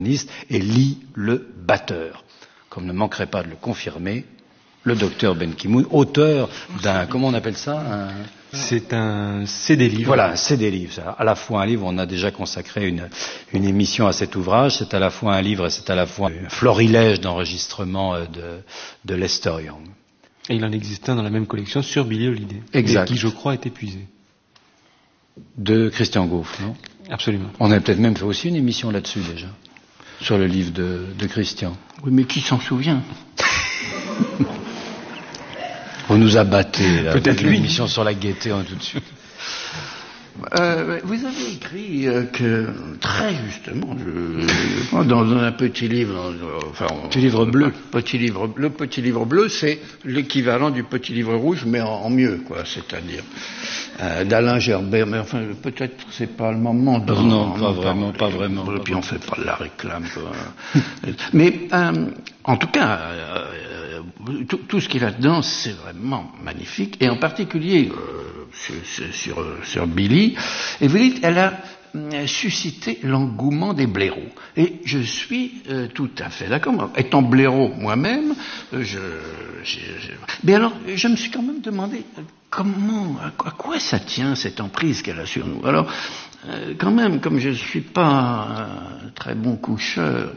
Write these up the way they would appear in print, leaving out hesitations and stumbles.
et lit le batteur, comme ne manquerait pas de le confirmer le docteur Ben Ki-moon, auteur d'un, comment on appelle ça, c'est un CD-livre. Voilà, un CD-livre. C'est à la fois un livre, on a déjà consacré une émission à cet ouvrage, c'est à la fois un livre et c'est à la fois un florilège d'enregistrements de Lester Young. Et il en existe un dans la même collection sur Billie Holiday. Exact. Et qui, je crois, est épuisé. De Christian Goff, non? Absolument. On a peut-être même fait aussi une émission là-dessus déjà, sur le livre de Christian. Oui, mais qui s'en souvient? Vous nous abattez, là. Peut-être une émission sur la gaieté, tout de suite. Vous avez écrit que, très justement, dans un petit livre, petit livre bleu. Le petit livre bleu, c'est l'équivalent du petit livre rouge, mais en mieux, quoi. C'est-à-dire d'Alain Gerbert, mais enfin, peut-être c'est pas le moment. Non, pas vraiment. Et puis on fait pas de la réclame, quoi. Mais en tout cas. Tout ce qui est là-dedans, c'est vraiment magnifique, et en particulier sur Billie. Et vous dites, elle a suscité l'engouement des blaireaux. Et je suis tout à fait d'accord. Étant blaireau moi-même, mais alors, je me suis quand même demandé à quoi ça tient cette emprise qu'elle a sur nous. Alors, quand même, comme je ne suis pas un très bon coucheur,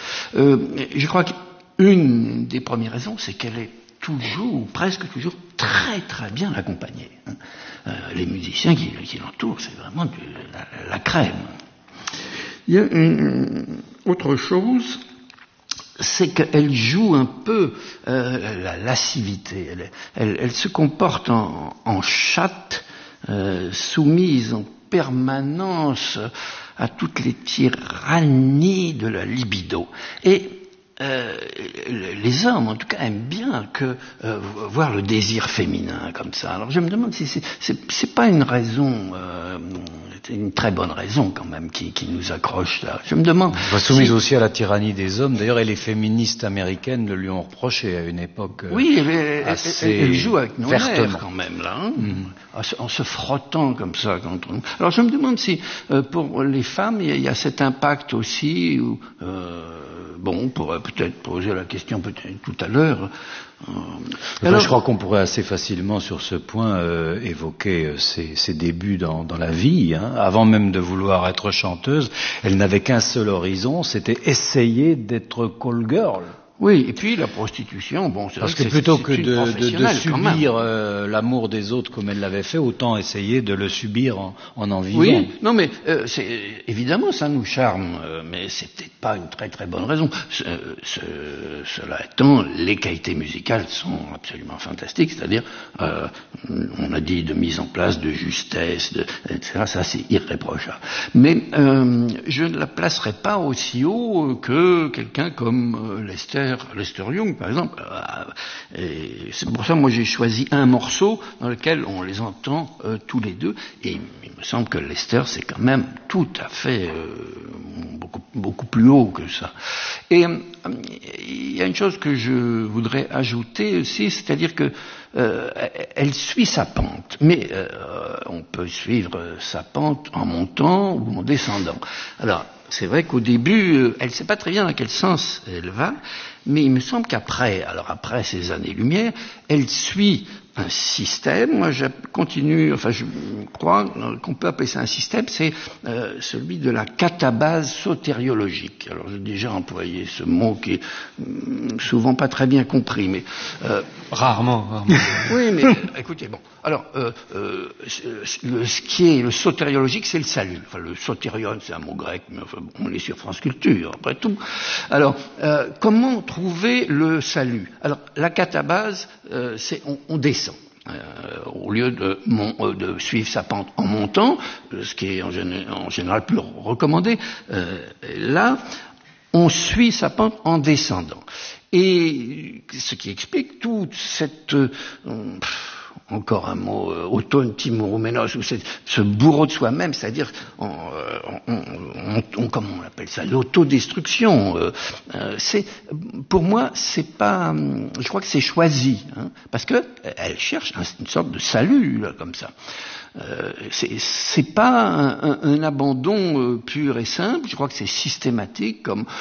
je crois qu'une des premières raisons, c'est qu'elle est toujours, presque toujours, très très bien accompagnée. Les musiciens qui l'entourent, c'est vraiment la crème. Il y a une autre chose, c'est qu'elle joue un peu la lascivité. Elle se comporte en chatte, soumise en permanence à toutes les tyrannies de la libido. Et les hommes, en tout cas, aiment bien voir le désir féminin comme ça. Alors je me demande si c'est pas une raison, une très bonne raison quand même qui nous accroche là. Je me demande. Soumise aussi à la tyrannie des hommes. D'ailleurs, et les féministes américaines le lui ont reproché à une époque. Oui, elle joue avec nos nerfs quand même là, en se frottant comme ça contre nous. Alors je me demande si pour les femmes il y a cet impact aussi où on pourrait peut-être poser la question peut-être tout à l'heure. Alors, je crois qu'on pourrait assez facilement sur ce point évoquer ses débuts dans la vie. Avant même de vouloir être chanteuse, elle n'avait qu'un seul horizon, c'était essayer d'être call girl. Oui, et puis la prostitution, c'est parce que plutôt que de subir l'amour des autres comme elle l'avait fait, autant essayer de le subir en vivant. Oui, non mais évidemment ça nous charme, mais c'est peut-être pas une très très bonne raison. Cela étant, les qualités musicales sont absolument fantastiques, c'est-à-dire, on a dit de mise en place, de justesse, etc. Ça c'est irréprochable. Mais je ne la placerai pas aussi haut que quelqu'un comme Lester Young, par exemple. Et c'est pour ça, moi, j'ai choisi un morceau dans lequel on les entend tous les deux. Et il me semble que Lester, c'est quand même tout à fait beaucoup plus haut que ça. Et il y a une chose que je voudrais ajouter aussi, c'est-à-dire que elle suit sa pente, mais on peut suivre sa pente en montant ou en descendant. Alors, c'est vrai qu'au début, elle ne sait pas très bien dans quel sens elle va, mais il me semble qu'après ces années-lumière, elle suit un système. Moi, je crois qu'on peut appeler ça un système, c'est celui de la catabase sotériologique. Alors, j'ai déjà employé ce mot qui est souvent pas très bien compris, mais rarement. Oui, mais écoutez, bon. Alors, ce qui est le sotériologique, c'est le salut. Enfin, le sotérion, c'est un mot grec, mais enfin, on est sur France Culture, après tout. Alors, comment trouver le salut? Alors, la catabase, c'est on descend. Au lieu de suivre sa pente en montant, ce qui est en général plus recommandé, là, on suit sa pente en descendant. Et ce qui explique toute cette... encore un mot, auto-timourouménos, ou ce bourreau de soi-même, c'est-à-dire, comment on appelle ça, l'autodestruction. Pour moi, c'est pas, je crois que c'est choisi, parce que elle cherche une sorte de salut, là, comme ça. C'est pas un abandon pur et simple. Je crois que c'est systématique, comme